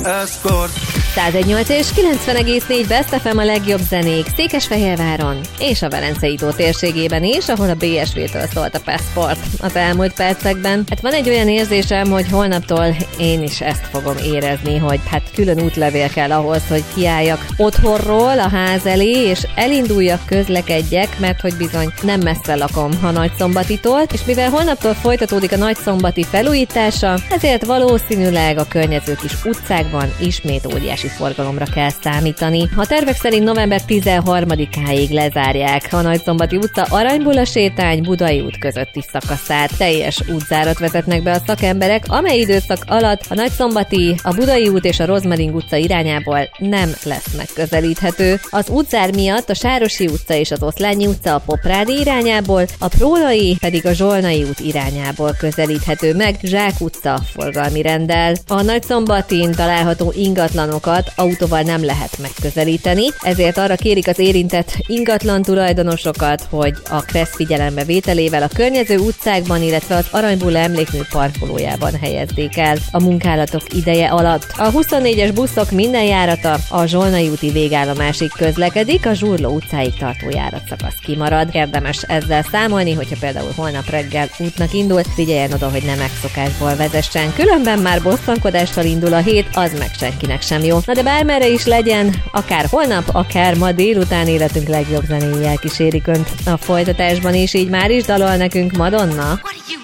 Escort 118 és 90,4 Best FM a legjobb zenék Székesfehérváron és a Velencei tó térségében is, ahol a BSV-től szólt a Passport az elmúlt percekben. Hát van egy olyan érzésem, hogy holnaptól én is ezt fogom érezni, hogy hát külön útlevél kell ahhoz, hogy kiálljak otthonról a ház elé, és elinduljak, közlekedjek, mert hogy bizony nem messze lakom a Nagyszombatitól, és mivel holnaptól folytatódik a Nagyszombati felújítása, ezért valószínűleg a környező kis utcákban ismét óriási forgalomra kell számítani. A tervek szerint november 13-áig lezárják a Nagyszombati utca Aranybula sétány Budai út közötti szakaszát. Teljes útzárat vezetnek be a szakemberek, amely időszak alatt a Nagyszombati, a Budai út és a Rozmaring utca irányából nem lesz megközelíthető. Az útzár miatt a Sárosi utca és az Oszlányi utca a Poprádi irányából, a Prónai pedig a Zsolnai út irányából közelíthető meg Zsák utca forgalmi renddel. A Nagyszombatin található ingatlanokat autóval nem lehet megközelíteni, ezért arra kérik az érintett ingatlan tulajdonosokat, hogy a KRESZ figyelembe vételével a környező utcákban, illetve az Aranybula emlékmű parkolójában helyezzék el a munkálatok ideje alatt. A 24-es buszok minden járata a Zsolnai úti végállomásig közlekedik, a Zsurló utcáig tartó járatszakasz kimarad. Érdemes ezzel számolni, hogyha például holnap reggel útnak indul, figyeljen oda, hogy nem megszokásból vezessen, különben már bosszankodással indul a hét, az meg senkinek sem jó. Na de bármerre is legyen, akár holnap, akár ma délután életünk legjobb zenéjével kísérik Önt a folytatásban is, így már is dalol nekünk Madonna.